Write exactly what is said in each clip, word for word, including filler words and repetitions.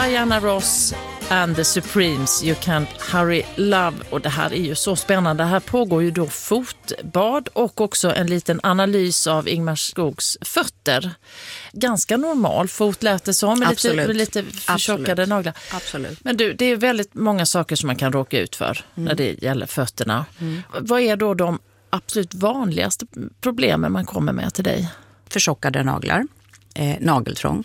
Diana Ross and the Supremes, You Can't Hurry Love. Och det här är ju så spännande. Här pågår ju då fotbad och också en liten analys av Ingmar Skogs fötter. Ganska normal fot lät det som, med lite, med lite förtjockade naglar. Absolut. Men du, det är väldigt många saker som man kan råka ut för mm. när det gäller fötterna. Mm. Vad är då de absolut vanligaste problemen man kommer med till dig? Förtjockade naglar, eh, nageltrång,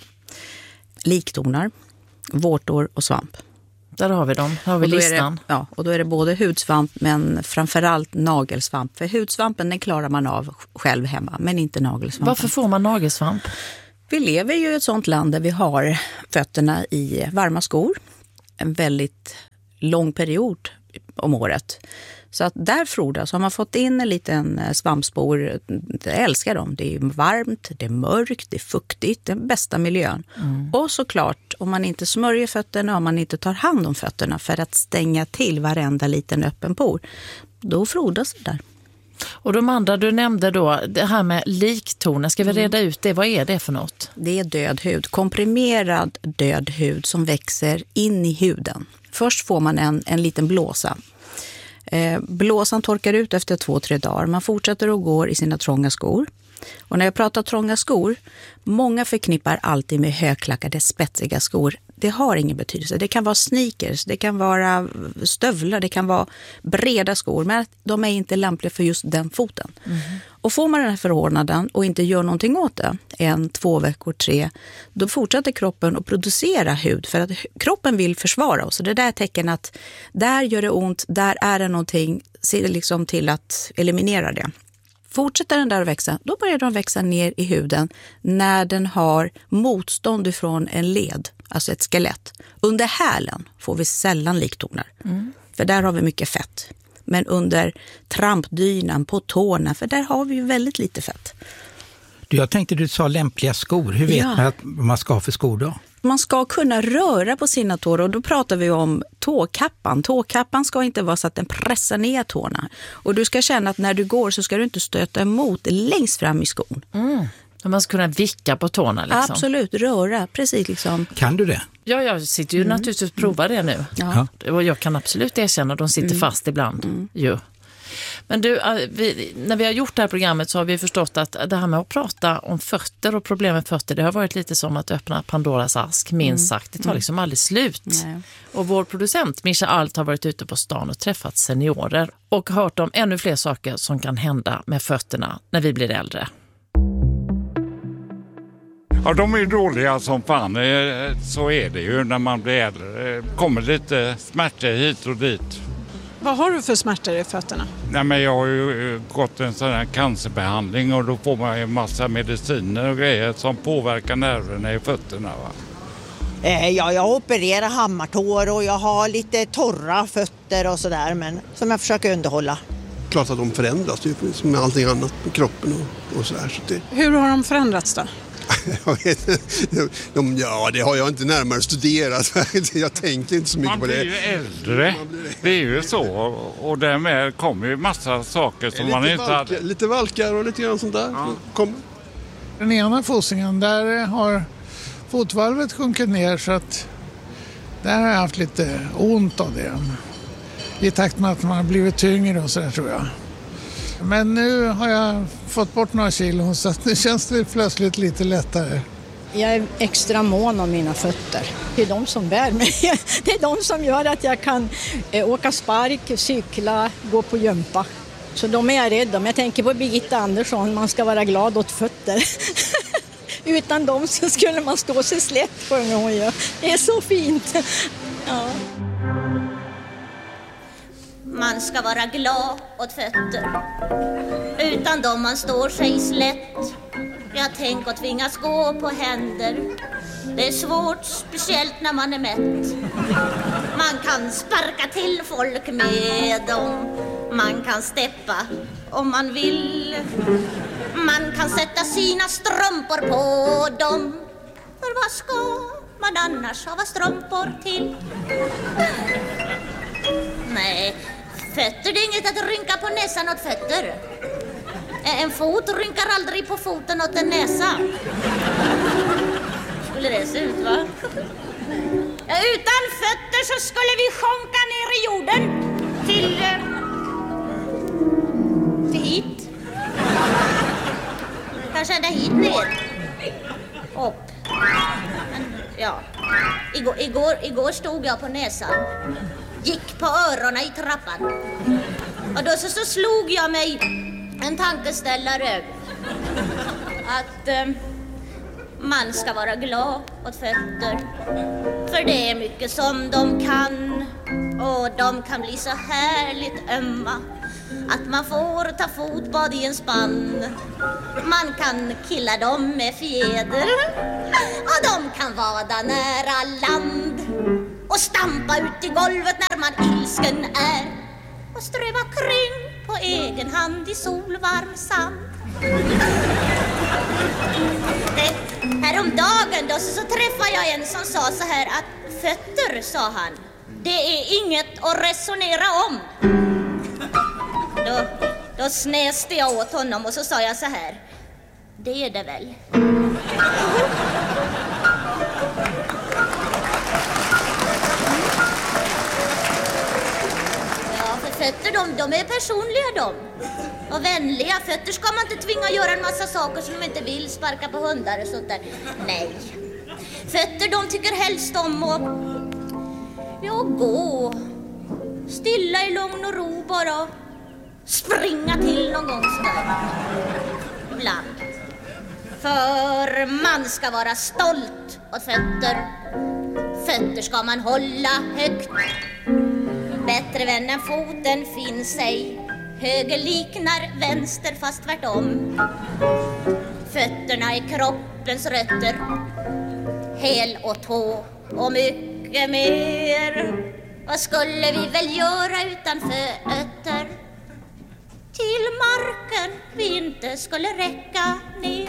liktonar, vårtor och svamp. Där har vi dem, har vi listan. Det, ja, och då är det både hudsvamp men framförallt nagelsvamp. För hudsvampen den klarar man av själv hemma, men inte nagelsvampen. Varför får man nagelsvamp? Vi lever ju i ett sånt land där vi har fötterna i varma skor. En väldigt lång period om året. Så att där frodas, har man fått in en liten svampspor, jag älskar dem. Det är varmt, det är mörkt, det är fuktigt, den bästa miljön. Mm. Och såklart, om man inte smörjer fötterna, om man inte tar hand om fötterna för att stänga till varenda liten öppen por, då frodas det där. Och de andra du nämnde då, det här med liktoner, ska vi reda ut det? Vad är det för något? Det är död hud, komprimerad död hud som växer in i huden. Först får man en, en liten blåsa. Eh, blåsan torkar ut efter två, tre dagar. Man fortsätter att gå i sina trånga skor. Och när jag pratar trånga skor, många förknippar alltid med högklackade spetsiga skor. Det har ingen betydelse. Det kan vara sneakers, det kan vara stövlar, det kan vara breda skor. Men de är inte lämpliga för just den foten. Mm. Och får man den här förordnaden och inte gör någonting åt det, en, två veckor, tre, då fortsätter kroppen att producera hud. För att kroppen vill försvara oss. Så det där är tecken att där gör det ont, där är det någonting, se liksom till att eliminera det. Fortsätter den där att växa, då börjar den växa ner i huden när den har motstånd ifrån en led, alltså ett skelett. Under hälen får vi sällan liktoner, mm. för där har vi mycket fett. Men under trampdynan, på tårna, för där har vi ju väldigt lite fett. Du, jag tänkte du sa lämpliga skor. Hur vet ja. man att man ska ha för skor då? Man ska kunna röra på sina tår och då pratar vi om tåkappan. Tåkappan ska inte vara så att den pressar ner tårna. Och du ska känna att när du går så ska du inte stöta emot längst fram i skon. Mm. Man ska kunna vicka på tårna liksom. Absolut, röra, precis liksom. Kan du det? Ja, jag sitter ju mm. naturligtvis och provar det nu. Ja. Och jag kan absolut erkänna att de sitter mm. fast ibland. Mm. Jo. Men du, vi, när vi har gjort det här programmet så har vi förstått att det här med att prata om fötter och problem med fötter, det har varit lite som att öppna Pandoras ask, minst sagt. Det tar liksom aldrig slut. Nej. Och vår producent Mischa Alt har varit ute på stan och träffat seniorer och hört om ännu fler saker som kan hända med fötterna när vi blir äldre. Ja, de är dåliga som fan. Så är det ju när man blir äldre. Det kommer lite smärtor hit och dit. Vad har du för smärtor i fötterna? Nej, men jag har ju gått en sån här cancerbehandling och då får man ju en massa mediciner och grejer som påverkar nerverna i fötterna. Va? Eh, ja, jag opererar hammartår och jag har lite torra fötter och sådär, men som jag försöker underhålla. Klart att de förändras, typ, som med allting annat på kroppen och, och sådär. Så det... Hur har de förändrats då? Jag vet, de, ja, det har jag inte närmare studerat. Jag tänker inte så mycket man på det. Man blir ju äldre. Det är ju så. Och därmed kommer ju massa saker som lite man inte valka, hade. Lite valkar och lite grann sånt där. Ja. Kom. Den ena fotsingen, där har fotvalvet sjunkit ner så att där har jag haft lite ont av det. I takt med att man har blivit tyngre och så där, tror jag. Men nu har jag fått bort några kilo så att nu känns det plötsligt lite lättare. Jag är extra mån om mina fötter. Det är de som bär mig. Det är de som gör att jag kan åka spark, cykla, gå på jumpa. Så de är jag rädd om. Jag tänker på Birgitta Andersson, man ska vara glad åt fötter. Utan dem så skulle man stå sig slätt på en gång. Det är så fint. Ja. Man ska vara glad åt fötter. Utan dem man står sig slätt. Jag tänker att tvingas gå på händer. Det är svårt, speciellt när man är mätt. Man kan sparka till folk med dem. Man kan steppa om man vill. Man kan sätta sina strumpor på dem. För vad ska man annars ha strumpor till? Nej, fötter det är inget att rynka på näsan åt fötter. En fot rynkar aldrig på foten åt en näsa. Skulle det se ut, va? Ja, utan fötter så skulle vi sjunka ner i jorden till... Eh, till hit. Kanske ända hit ner. Upp. Men, ja. Igår, igår, igår stod jag på näsan. Gick på öronen i trappan. Och då så, så slog jag mig en tankeställare. Att eh, man ska vara glad åt fötter. För det är mycket som de kan. Och de kan bli så härligt ömma. Att man får ta fotbad i en spann. Man kan killa dem med fjäder. Och de kan vada nära land. Och stampa ut i golvet när man ilsken är. Och ströva kring på egen hand i solvarm sand. Det, häromdagen då så, så träffade jag en som sa så här att fötter, sa han, det är inget att resonera om. Då, då snäste jag åt honom och så sa jag så här, det är det väl. Ja, för fötter de, de är personliga de. Och vänliga. Fötter ska man inte tvinga göra en massa saker som de inte vill, sparka på hundar och sånt där. Nej. Fötter de tycker helst om att ja, gå stilla i lugn och ro bara. Springa till någon gång sådär. Ibland. För man ska vara stolt åt fötter. Fötter ska man hålla högt. Bättre vän än foten finns ej. Höger liknar vänster fast tvärtom. Fötterna är kroppens rötter. Häl och tå och mycket mer. Vad skulle vi väl göra utan fötter? Till marken vi inte skulle räcka ner.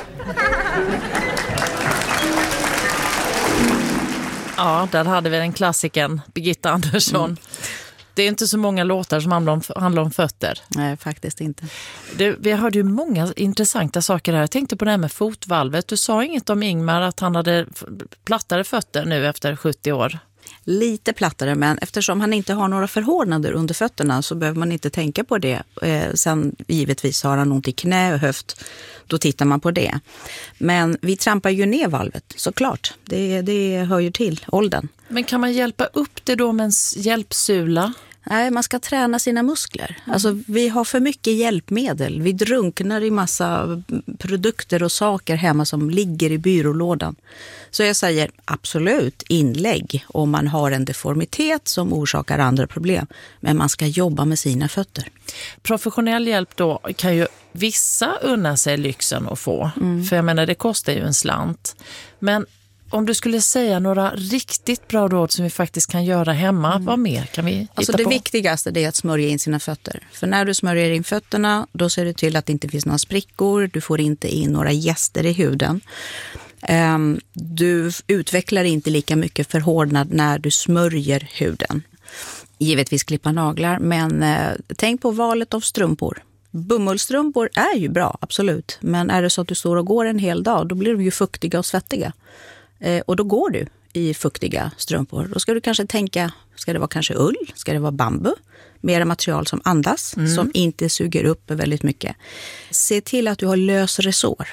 Ja, där hade vi den klassiken, Birgitta Andersson. Mm. Det är inte så många låtar som handlar om, handlar om fötter. Nej, faktiskt inte. Du, vi hörde ju många intressanta saker här. Jag tänkte på det här med fotvalvet. Du sa inget om Ingmar att han hade plattare fötter nu efter sjuttio år. Lite plattare, men eftersom han inte har några förhårdnader under fötterna så behöver man inte tänka på det. Eh, sen givetvis har han ont i knä och höft. Då tittar man på det. Men vi trampar ju ner valvet, såklart. Det, det hör ju till åldern. Men kan man hjälpa upp det då med en hjälpsula? Nej, man ska träna sina muskler. Mm. Alltså, vi har för mycket hjälpmedel. Vi drunknar i massa produkter och saker hemma som ligger i byrålådan. Så jag säger absolut inlägg om man har en deformitet som orsakar andra problem. Men man ska jobba med sina fötter. Professionell hjälp då kan ju vissa unna sig lyxen att få. Mm. För jag menar, det kostar ju en slant. Men om du skulle säga några riktigt bra råd som vi faktiskt kan göra hemma, mm. vad mer kan vi hitta alltså det på? Viktigaste är att smörja in sina fötter. För när du smörjer in fötterna, då ser du till att det inte finns några sprickor. Du får inte in några gäster i huden. Um, du utvecklar inte lika mycket förhårdnad när du smörjer huden. Givetvis klippa naglar, men uh, tänk på valet av strumpor. Bomullstrumpor är ju bra, absolut. Men är det så att du står och går en hel dag, då blir de ju fuktiga och svettiga. Eh, och då går du i fuktiga strumpor. Då ska du kanske tänka, ska det vara kanske ull? Ska det vara bambu? Mera material som andas, mm. som inte suger upp väldigt mycket. Se till att du har lös resår.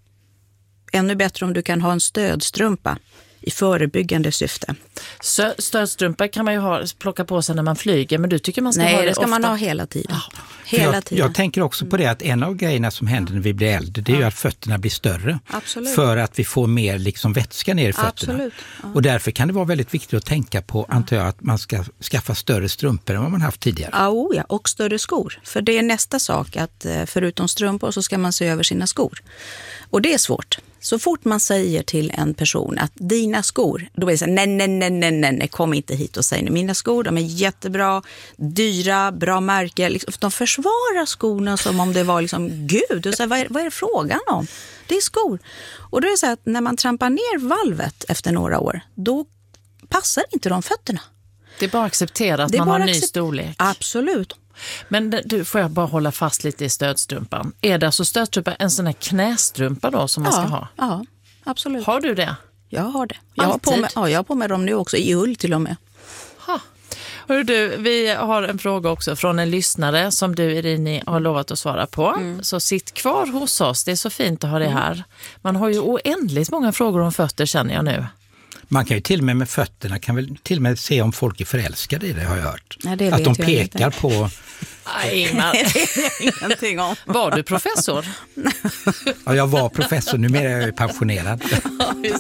Ännu bättre om du kan ha en stödstrumpa i förebyggande syfte. Så stödstrumpa kan man ju ha, plocka på sig när man flyger, men du tycker man ska Nej, ha det det ska ofta. man ha hela tiden. Ja. Hela jag, tiden. jag tänker också på det att en av grejerna som händer när vi blir äldre, det är ja. ju att fötterna blir större. Absolut. För att vi får mer liksom vätska ner i fötterna. Absolut. Ja. Och därför kan det vara väldigt viktigt att tänka på, ja. antar jag, att man ska skaffa större strumpor än vad man haft tidigare. Ja, oh ja, och större skor. För det är nästa sak att förutom strumpor så ska man se över sina skor. Och det är svårt. Så fort man säger till en person att dina skor, då är det så här, nej, nej, nej, nej, nej, nej, kom inte hit och säg nej. Mina skor, de är jättebra, dyra, bra märke. Liksom, de försvarar skorna som om det var liksom Gud. Och så här, vad, är, vad är det frågan om? Det är skor. Och då är det så här att när man trampar ner valvet efter några år, då passar inte de fötterna. Det är bara accepterat att man har en ny storlek. Absolut. Men du, får jag bara hålla fast lite i stödstrumpan. Är det alltså stödstrumpa en sån här knästrumpa då som man ja, ska ha? Ja, absolut. Har du det? Jag har det. Jag har, på med, ja, jag har på med dem nu också, i ull till och med. Ha. Hör du, vi har en fråga också från en lyssnare som du, Irini, har lovat att svara på. Mm. Så sitt kvar hos oss, det är så fint att ha det här. Man har ju oändligt många frågor om fötter, känner jag nu. Man kan ju till och med med fötterna kan väl till och med se om folk är förälskade i det, har jag hört. Ja, det att de pekar inte. på... Nej, men... ingenting om. Var du professor? Ja, jag var professor, numera är jag pensionerad.